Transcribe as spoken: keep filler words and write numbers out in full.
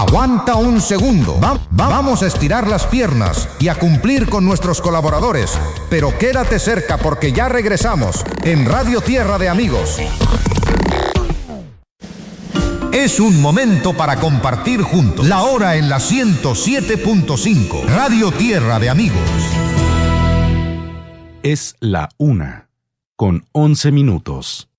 Aguanta un segundo. Va- va- vamos a estirar las piernas y a cumplir con nuestros colaboradores. Pero quédate cerca porque ya regresamos en Radio Tierra de Amigos. Es un momento para compartir juntos. La hora en la ciento siete punto cinco. Radio Tierra de Amigos. Es la una, con once minutos.